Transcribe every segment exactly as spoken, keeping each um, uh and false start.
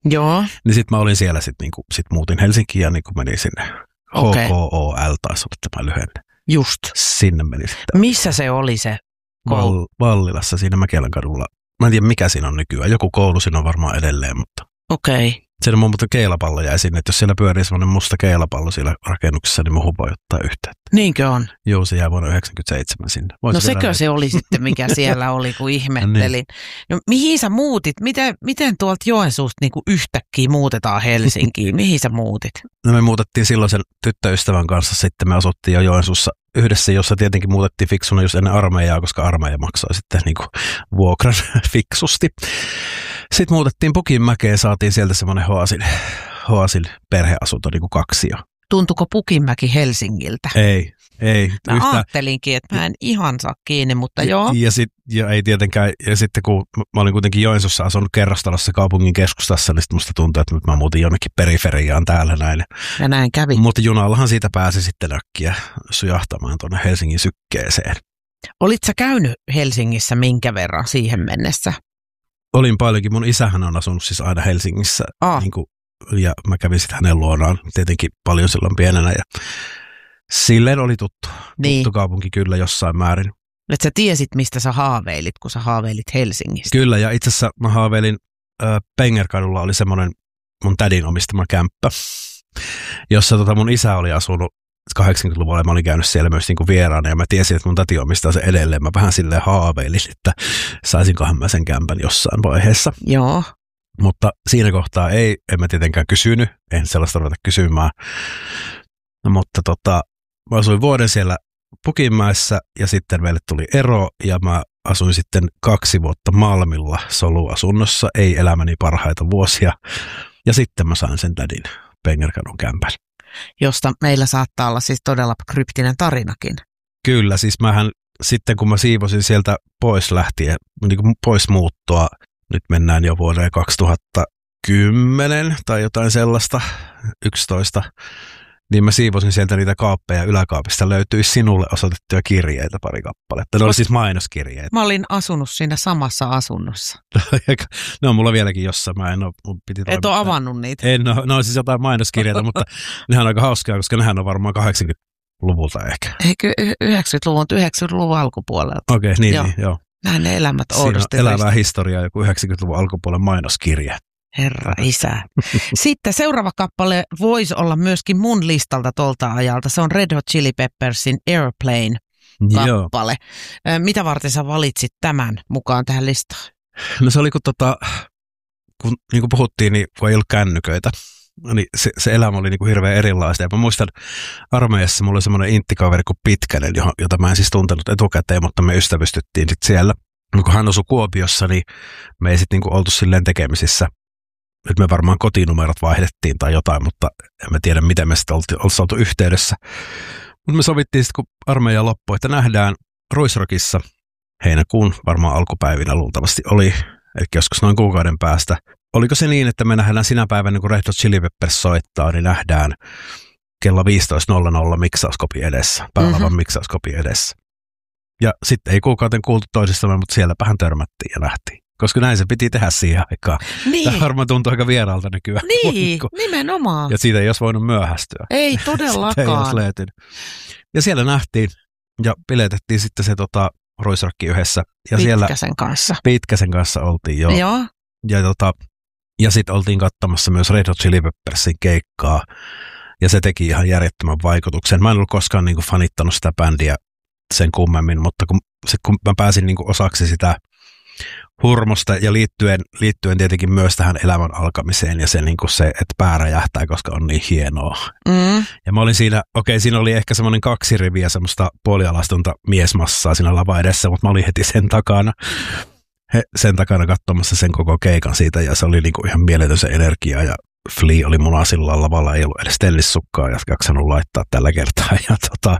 Joo. Niin sitten mä olin siellä, sitten niinku, sit muutin Helsinkiin ja niinku menin sinne. Okay. H K O L taisi olla tämä lyhenne. Just. Sinne meni sitten. Missä se oli se koulu? Val- Vallilassa siinä Mäkelän kadulla. Mä en tiedä mikä siinä on nykyään. Joku koulu siinä on varmaan edelleen, mutta... Okei. Okay. Siinä mun mutta keilapallo jäi sinne, että jos siellä pyörii semmoinen musta keilapallo siellä rakennuksessa, niin mun voi ottaa yhteyttä. Niinkö on? Joo, se jäi vuonna yhdeksänkymmentäseitsemän sinne. Voisi no sekö se oli sitten, mikä siellä oli, kun ihmettelin. niin. No mihin sä muutit? Miten, miten tuolta Joensuusta niin kuin yhtäkkiä muutetaan Helsinkiin? Mihin sä muutit? No me muutettiin silloin sen tyttöystävän kanssa, sitten me asuttiin jo Joensuussa yhdessä, jossa tietenkin muutettiin fiksuna just ennen armeijaa, koska armeija maksoi sitten niin kuin vuokran fiksusti. Sitten muutettiin Pukinmäkeen ja saatiin sieltä semmoinen Hoasil, Hoasil perheasunto, niin kuin kaksi jo. Tuntuko Pukinmäki Helsingiltä? Ei, ei. Mä yhtä... ajattelinkin, että mä en ihan saa kiinni, mutta joo. Ja, ja, sit, ja ei tietenkään, ja sitten kun mä olin kuitenkin Joensuussa asunut kerrostalossa kaupungin keskustassa, niin sitten musta tuntui, että mä muutin jonnekin periferiaan täällä näin. Ja näin kävi. Mutta junallahan siitä pääsi sitten äkkiä sujahtamaan tuonne Helsingin sykkeeseen. Olit sä käynyt Helsingissä minkä verran siihen mennessä? Olin paljonkin. Mun isähän on asunut siis aina Helsingissä. Ah. Niin kuin, ja mä kävin sitten hänen luonaan tietenkin paljon silloin pienenä. Ja silleen oli tuttu. Niin. Tuttu kaupunki kyllä jossain määrin. Että sä tiesit, mistä sä haaveilit, kun sä haaveilit Helsingistä. Kyllä, ja itse asiassa mä haaveilin äh, Pengerkadulla oli semmoinen mun tädin omistama kämppä, jossa tota mun isä oli asunut kahdeksankymmentäluvulla ja mä olin käynyt siellä myös niinku vieraana ja mä tiesin, että mun täti omistaa sen edelleen. Mä vähän silleen haaveilin, että saisinkohan mä sen kämpän jossain vaiheessa. Joo. Mutta siinä kohtaa ei, en mä tietenkään kysynyt, en sellaista ruveta kysymään. No, mutta tota, mä asuin vuoden siellä Pukinmäessä ja sitten meille tuli ero ja mä asuin sitten kaksi vuotta Malmilla soluasunnossa, ei elämäni parhaita vuosia. Ja sitten mä sain sen tädin Pengerkadun kämpän. Josta meillä saattaa olla siis todella kryptinen tarinakin. Kyllä, siis mähän sitten kun mä siivosin sieltä pois lähtien, niin kuin pois muuttoa, nyt mennään jo vuoteen kaksituhattakymmenen tai jotain sellaista, yksitoista, niin mä siivosin sieltä niitä kaappeja yläkaapista, löytyi sinulle osoitettuja kirjeitä pari kappaletta. Ne oli siis mainoskirjeitä. Mä olin asunut siinä samassa asunnossa. Ne on mulla vieläkin jossain, mä en ole, mun piti Et ole avannut niitä. En ole, ne on siis jotain mainoskirjeitä, mutta nehän on aika hauskaa, koska nehän on varmaan kahdeksankymmentäluvulta ehkä. Eikö yhdeksänkymmentäluvun, yhdeksänkymmentäluvun alkupuolelta. Okei, okay, niin, joo. niin, joo. Näin ne elämät oudosti. Siinä on elävää historiaa, joku yhdeksänkymmentäluvun alkupuolen mainoskirje. Herra isä. Sitten seuraava kappale voisi olla myöskin mun listalta tolta ajalta. Se on Red Hot Chili Peppersin Airplane-kappale. Joo. Mitä varten sä valitsit tämän mukaan tähän listaan? No se oli kun, tota, kun niin kuin puhuttiin, niin kun ei ollut kännyköitä, niin se, se elämä oli niin kuin hirveän erilaista. Ja mä muistan armeijassa mulla oli semmoinen inttikaveri kuin Pitkänen, jota mä en siis tuntenut etukäteen, mutta me ystävystyttiin sitten siellä. Kun hän asui Kuopiossa, niin me ei sitten niin kuin oltu silleen tekemisissä. Nyt me varmaan kotinumerot vaihdettiin tai jotain, mutta en mä tiedä, miten me sitten oltiin oltu yhteydessä. Mutta me sovittiin sitten, kun armeija loppui, että nähdään Ruisrockissa heinäkuun varmaan alkupäivinä luultavasti oli, eli joskus noin kuukauden päästä. Oliko se niin, että me nähdään sinä päivänä, kun Red Hot Chili Peppers soittaa, niin nähdään kello viisitoista nolla nolla miksauskopi edessä, päälavan mm-hmm. miksauskopi edessä. Ja sitten ei kuukauten kuultu toisistamme, mutta sielläpähän törmättiin ja nähtiin. Koska näin se piti tehdä siihen aikaan. Niin. Tämä varmaan tuntuu aika vieraalta nykyään. Niin, nimenomaan. Ja siitä ei olisi voinut myöhästyä. Ei todellakaan. Ei olisi löytynyt. Ja siellä nähtiin ja piletettiin sitten se tota, Ruisrock yhdessä. Ja Pitkäsen siellä, kanssa. Pitkäsen kanssa oltiin, joo. Joo. Ja, tota, ja sitten oltiin katsomassa myös Red Hot Chili Peppersin keikkaa. Ja se teki ihan järjettömän vaikutuksen. Mä en ollut koskaan niin kuin fanittanut sitä bändiä sen kummemmin, mutta kun, sit, kun mä pääsin niin kuin osaksi sitä hurmosta ja liittyen, liittyen tietenkin myös tähän elämän alkamiseen ja se, niin kuin se että pää räjähtää, koska on niin hienoa. Mm. Ja mä olin siinä, okei, siinä oli ehkä semmoinen kaksi riviä semmoista puolialastonta miesmassaa siinä lava edessä, mutta mä olin heti sen takana, he, sen takana katsomassa sen koko keikan siitä ja se oli niin kuin ihan mieletön se energia ja Flea oli munasilla lavalla, ei ollut edes tellissukkaa ja jaksanut laittaa tällä kertaa ja tota...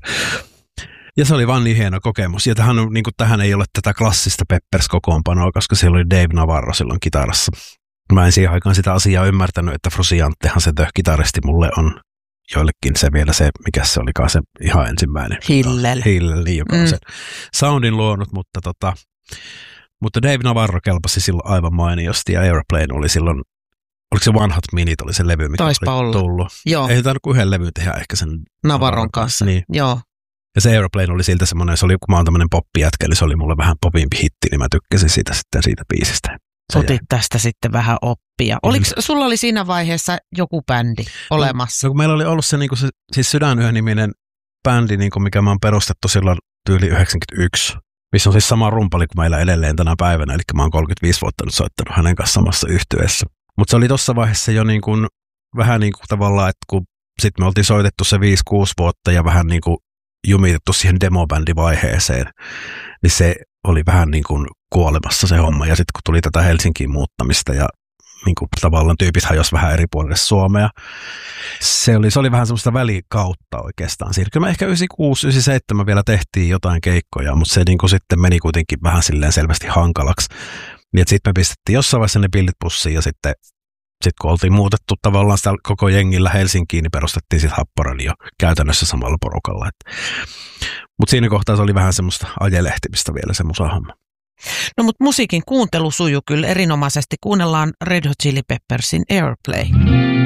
Ja se oli vaan niin hieno kokemus. Ja tähän, niin kuin, tähän ei ole tätä klassista Peppers-kokoonpanoa, koska siellä oli Dave Navarro silloin kitarassa. Mä en siihen aikaan sitä asiaa ymmärtänyt, että Frusciantehan se kitaristi mulle on joillekin se vielä se, mikä se olikaan se ihan ensimmäinen. Hillel. Hillel, joka on mm. sen soundin luonut, mutta, tota, mutta Dave Navarro kelpasi silloin aivan mainiosti ja Airplane oli silloin oliko se One Hot Minute oli se levy, mikä Taispa oli olla. tullut. Joo. Ei tarvitse kuin yhden levyn tehdä ehkä sen Navarron kanssa. Niin. Joo. Ja se Aeroplane oli siltä semmoinen, se oli, kun mä oon tämmöinen poppijätkä, eli se oli mulle vähän popimpi hitti, niin mä tykkäsin siitä sitten siitä biisistä. Se Otit jäi. tästä sitten vähän oppia. Oliko, mm. sulla oli siinä vaiheessa joku bändi olemassa? No, kun meillä oli ollut se, niin kuin se siis Sydänyhä-niminen bändi, niin kuin mikä mä oon perustettu silloin tyyli yhdeksänkymmentäyksi, missä on siis sama rumpali kuin meillä edelleen tänä päivänä, eli mä oon kolmekymmentäviisi vuotta nyt soittanut hänen kanssa samassa yhtyeessä. Mutta se oli tuossa vaiheessa jo niin kuin, vähän niin kuin tavallaan, että kun sitten me oltiin soitettu se viisi kuusi vuotta ja vähän niin kuin jumitettu siihen demobändivaiheeseen, niin se oli vähän niin kuin kuolemassa se homma. Ja sitten kun tuli tätä Helsinkiin muuttamista ja niin kuin tavallaan tyypit hajosi vähän eri puolille Suomea, se oli, se oli vähän semmoista välikautta oikeastaan. Siinä kyllä me ehkä yhdeksänkymmentäkuusi yhdeksänkymmentäseitsemän vielä tehtiin jotain keikkoja, mutta se niin kuin sitten meni kuitenkin vähän silleen selvästi hankalaksi. Niin että sitten me pistettiin jossain vaiheessa ne pillit pussiin ja sitten Sitten kun oltiin muutettu tavallaan sitä koko jengillä Helsinkiin, niin perustettiin sitten Happoradio käytännössä samalla porukalla. Mutta siinä kohtaa se oli vähän semmoista ajelehtimistä vielä se musahomma. No mutta musiikin kuuntelu sujuu kyllä erinomaisesti. Kuunnellaan Red Hot Chili Peppersin Airplay.